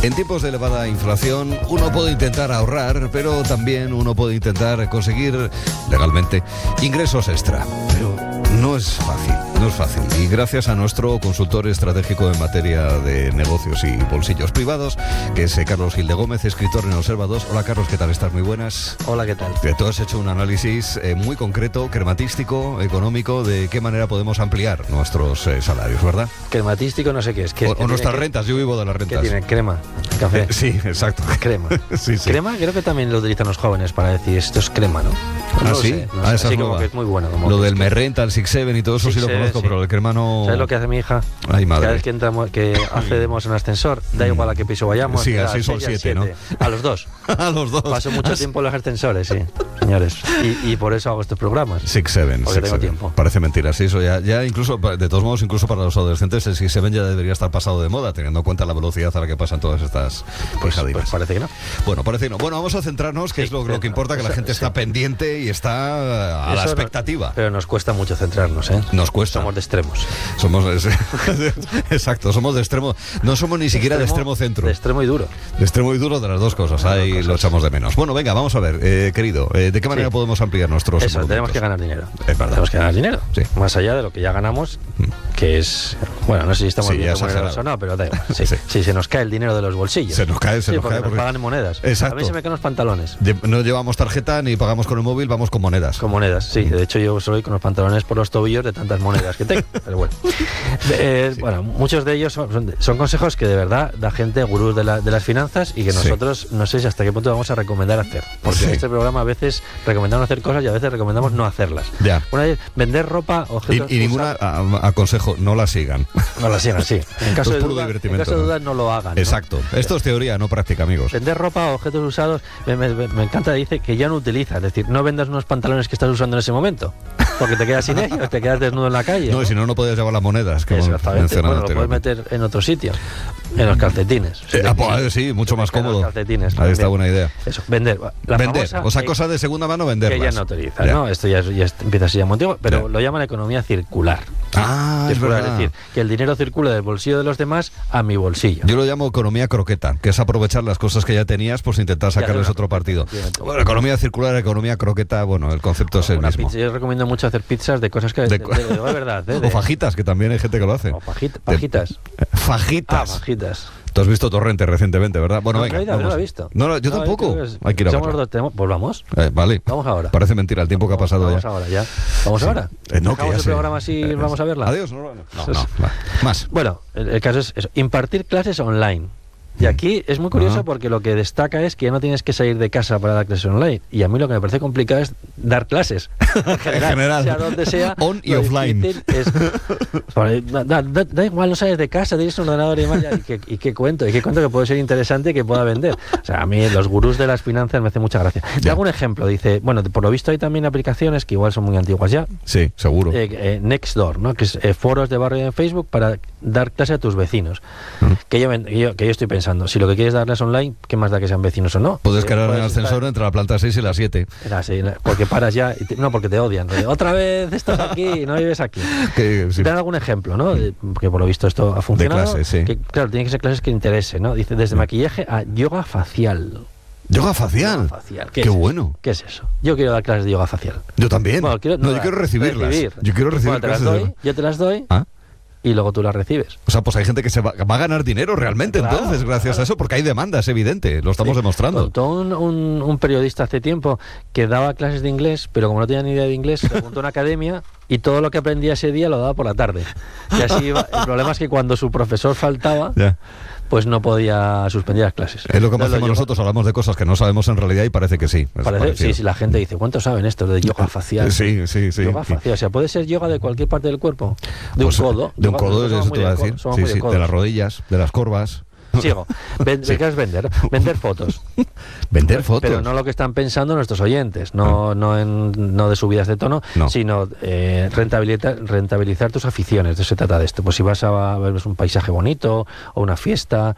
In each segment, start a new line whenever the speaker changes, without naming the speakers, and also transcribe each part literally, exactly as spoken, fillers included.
En tiempos de elevada inflación, uno puede intentar ahorrar, pero también uno puede intentar conseguir legalmente ingresos extra. Pero no es fácil, no es fácil. Y gracias a nuestro consultor estratégico en materia de negocios y bolsillos privados, que es Carlos Gil de Gómez, escritor en Observa dos. Hola Carlos, ¿qué tal estás? Muy buenas.
Hola, ¿qué tal?
Tú has hecho un análisis eh, muy concreto, crematístico, económico, de qué manera podemos ampliar nuestros eh, salarios, ¿verdad?
Crematístico no sé qué es. ¿Qué,
o
qué
o nuestras
que,
rentas, yo vivo de las rentas.
¿Qué tiene? Crema, café.
Eh, sí, exacto.
Crema.
sí, sí.
Crema creo que también lo utilizan los jóvenes para decir esto es crema, ¿no? No
¿Ah,
lo
sí?
sé, no
ah,
sé.
esa
Así
es
como
nueva.
que es muy bueno. Como
Lo
que
del
es que...
Merrenta, el Six Seven y todo eso
Six
sí lo
Seven,
conozco,
sí.
pero el crema no...
¿Sabes lo que hace mi hija?
Ay, madre.
Cada vez que, entramos, que accedemos en ascensor, da igual a qué piso vayamos.
Sí,
a
así son
seis,
siete,
siete,
¿no?
A los dos.
A los dos.
Paso mucho tiempo en los ascensores, sí, señores. Y, y por eso hago estos programas.
Six Seven.
Porque
six,
tengo
seven.
tiempo.
Parece mentira, sí, eso ya, ya incluso, de todos modos, incluso para los adolescentes, el Six Seven ya debería estar pasado de moda, teniendo en cuenta la velocidad a la que pasan todas estas
Pues,
pijadinas.
pues parece que no.
Bueno, parece que no. Bueno, vamos a centrarnos, que
Sí,
es lo,
pero
lo que importa, que la
eso-
gente
sí.
está pendiente y está a la
Eso no-
expectativa.
pero nos cuesta mucho centrarnos, ¿eh?
Nos cuesta.
Somos de extremos.
Somos, exacto, somos de extremo, no somos ni siquiera de extremo centro.
De extremo y duro.
De extremo y duro, de las dos cosas,
De las
ahí
dos
lo
cosas.
echamos de menos. Bueno, venga, vamos a ver, eh, querido, eh, ¿de qué manera
Sí.
podemos ampliar nuestros
Eso, tenemos
monumentos?
que ganar dinero.
Es verdad.
Tenemos que ganar dinero.
Sí.
Más allá de lo que ya ganamos, que es... Bueno, no sé si estamos
Sí, ya
bien
exagerado.
remunerados o no, pero da igual. Sí,
Sí.
sí, se nos cae el dinero de los bolsillos.
Se nos cae, se
Sí,
nos
porque
cae
nos
porque-
pagan en monedas.
Exacto.
A mí se me caen los pantalones.
Lle- No llevamos tarjeta ni pagamos con el móvil, vamos con monedas.
Con monedas, sí. De hecho, yo soy con los pantalones por los tobillos de tantas monedas que tengo. Pero bueno. Eh,
Sí.
Bueno, muchos de ellos son, son, son consejos que de verdad da gente gurús de, la- de las finanzas y que
Sí.
nosotros no sé si hasta qué punto vamos a recomendar hacer. Porque
Sí.
en este programa a veces recomendamos hacer cosas y a veces recomendamos no hacerlas.
Ya.
Una es vender ropa,
Y,
objetos...
y ninguna
usados.
a- aconsejo, no la sigan.
No la sigan, sí. En caso,
Es
de
puro
duda, en
divertimento,
caso de
¿no?
duda no lo hagan. ¿no?
Exacto. Esto es teoría, no práctica, amigos.
Vender ropa o objetos usados, me, me- me encanta, dice que ya no utiliza. Es decir, no vendas unos pantalones que estás usando en ese momento. Porque te quedas sin ellos, te quedas desnudo en la calle.
No, y si no, no podías llevar las monedas, que hemos
Exactamente.
mencionado
Bueno, lo puedes
anteriormente.
meter en otro sitio, en los calcetines.
Eh, ah, pues, sí, mucho más
En los
cómodo.
calcetines,
Ahí está
también.
buena idea.
Eso, vender. La
Vender,
famosa,
o sea,
eh,
cosas de segunda mano, venderlas.
que ya no utiliza,
Ya.
¿no? Esto ya, es- ya es- empieza a ser ya muy antiguo, pero
Ya.
lo llaman economía circular.
Ah, es
Circular,
verdad.
es decir, que el dinero circula del bolsillo de los demás a mi bolsillo.
Yo lo llamo economía croqueta, que es aprovechar las cosas que ya tenías, pues intentar
hacer
sacarles
una
otro partido.
efectivamente.
Bueno, economía circular, economía croqueta, bueno, el concepto es el
Una
mismo.
pizza, yo recomiendo mucho hacer pizzas de cosas que...
De
De,
co-
de- de- de verdad, ¿eh? De-
O fajitas, que también hay gente que lo hace.
o fajita- fajitas.
Eh, Fajitas.
Ah, fajitas.
Tú has visto Torrente recientemente, ¿verdad? Bueno,
No,
venga.
no he ido, no
vamos.
lo he visto.
No, no, yo
No,
tampoco.
creo que es-
Hay que ir a
somos
verla.
los dos, tenemos- pues vamos.
Eh, vale.
Vamos ahora.
Parece mentira el tiempo que ha pasado
vamos
ya.
ahora, ya. Vamos
Sí.
ahora.
Eh, no, que
Dejamos
ya
el
sé.
programa así
Eh,
vamos a verla.
Adiós. No, no, no. No, no, va. Más.
Bueno, el, el caso es eso, impartir clases online. Y aquí es muy curioso
Ajá.
porque lo que destaca es que ya no tienes que salir de casa para dar clases online. Y a mí lo que me parece complicado es dar clases. En general.
general.
Sea donde sea.
On y
lo
offline.
difícil es- Vale, da, da- da- da igual, no sales de casa, tienes un ordenador y demás. ya, ¿Y qué, y qué cuento? ¿Y qué cuento que puede ser interesante y que pueda vender? O sea, a mí los gurús de las finanzas me hacen mucha gracia. Te
Ya.
hago un ejemplo. Dice, bueno, por lo visto hay también aplicaciones que igual son muy antiguas ya.
Sí, seguro.
Eh, eh, Nextdoor, ¿no? Que es eh, foros de barrio en Facebook para dar clase a tus vecinos.
Mm.
Que, yo, me- que yo que yo estoy pensando, si lo que quieres darles online, ¿qué más da que sean vecinos o no?
Puedes
Eh,
quedar en el
puedes
ascensor
estar-
entre la planta seis y la siete.
Era así, ¿no? Porque paras ya, y te- no, porque te odian. rollo, Otra vez estás aquí y no vives aquí.
Que, sí.
Te dan algún ejemplo, ¿no? De- Porque por lo visto esto ha funcionado.
clases, sí.
Que, claro, tienen que ser clases que interesen, ¿no? Dice, desde maquillaje a yoga facial.
Yoga facial.
Yoga facial. ¿Qué
Qué
es
bueno.
eso? ¿Qué es eso? Yo quiero dar clases de yoga facial.
Yo también.
Bueno, quiero-
no, yo
dar,
quiero recibirlas.
recibir.
Yo quiero recibir
Bueno, te las
clases de-
doy, yo te las doy
Ah.
y luego tú las recibes.
O sea, pues hay gente que se va, va a ganar dinero realmente
Claro,
entonces, gracias
claro.
a eso, porque hay demanda, es evidente, lo estamos
Sí,
demostrando.
Contó un, un- un periodista hace tiempo que daba clases de inglés, pero como no tenía ni idea de inglés, se apuntó a una academia y todo lo que aprendía ese día lo daba por la tarde. Y así iba. El problema es que cuando su profesor faltaba,
Ya.
pues no podía suspender las clases.
Es lo que
Entonces,
hacemos
yoga-
nosotros, hablamos de cosas que no sabemos en realidad y parece que sí. es
Parece,
parecido.
sí, sí, la gente dice, ¿cuántos saben esto de yoga facial?
Sí, sí, sí.
Yoga facial, o sea, puede ser yoga de cualquier parte del cuerpo. De
Pues,
un codo.
De un
Yoga-
codo,
somos
eso
muy
te iba a
de co-
decir.
somos
Sí,
muy de
sí, de
codos.
las rodillas, de las corvas.
Sigo. Ven-
Sí.
¿Qué es vender? Vender fotos.
Vender fotos.
Pero no lo que están pensando nuestros oyentes, no, no, en, no de subidas de tono,
No.
sino eh, rentabilizar, rentabilizar tus aficiones. De eso se trata de esto. Pues si vas a ver un paisaje bonito, o una fiesta,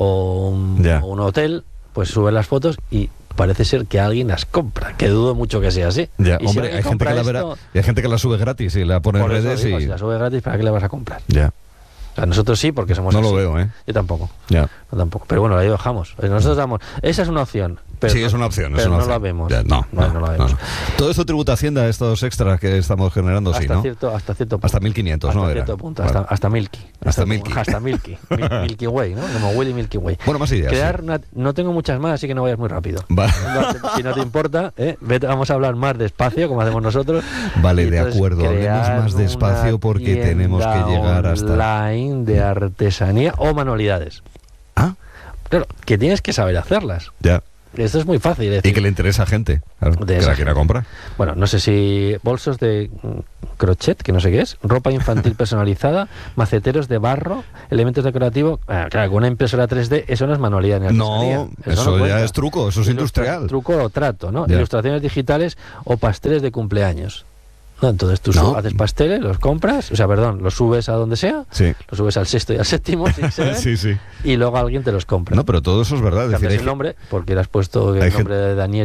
o un,
Ya.
o un hotel, pues subes las fotos y parece ser que alguien las compra, que dudo mucho que sea así.
Ya,
Y si
hombre,
alguien
hay gente, que
compra
la verá,
esto,
y hay gente que la sube gratis y la pone en
por eso
redes
digo,
y...
si la sube gratis, ¿para qué le vas a comprar?
Ya.
O sea, nosotros sí, porque somos
No
así.
lo veo, ¿eh?
Yo tampoco.
Ya.
No, tampoco. Pero bueno, ahí lo dejamos. Nosotros damos... Esa es una opción. Pero
sí,
no,
es una opción.
Pero
es una
no
opción.
la vemos.
Ya, no,
no,
no,
no la vemos.
no. Todo esto tributa Hacienda, estos extras que estamos generando,
Hasta
sí, ¿no?
Cierto, hasta cierto punto.
Hasta mil quinientos,
hasta
¿no?
Hasta cierto
Era.
punto.
Vale.
Hasta, hasta Milky.
Hasta Milky.
Hasta Milky. Mil, Milky Way, ¿no? Como Willy Milky Way.
Bueno, más ideas.
Crear
sí.
una, no tengo muchas más, así que no vayas muy rápido.
Vale.
Si no te importa, ¿eh? Vete, vamos a hablar más despacio, como hacemos nosotros.
Vale,
Y
de
entonces
acuerdo. Hablemos
crear
más despacio
una
porque tenemos que
tienda
llegar hasta...
online de artesanía o manualidades.
Ah,
Claro, que tienes que saber hacerlas.
ya.
Esto es muy fácil. Es
Y
decir,
que le interesa a gente, claro,
De
que
esa
la quiera comprar.
bueno, no sé si bolsos de mm, crochet, que no sé qué es, ropa infantil personalizada, maceteros de barro, elementos decorativos. Ah, claro, con una impresora tres D, eso no es manualidad ni artesanía.
No, eso,
no
ya
cuenta.
es truco, eso es
Ilustra-
industrial.
Truco o trato, ¿no?
Ya.
Ilustraciones digitales o pasteles de cumpleaños. No, entonces tú
No.
su- haces pasteles, los compras, o sea, perdón, los subes a donde sea,
Sí,
los subes al sexto y al séptimo, si se ven,
sí, sí.
y luego alguien te los compra.
No, pero todo eso es verdad. Es decir,
Cambias
hay
el nombre, porque le has puesto el
hay
nombre de Daniel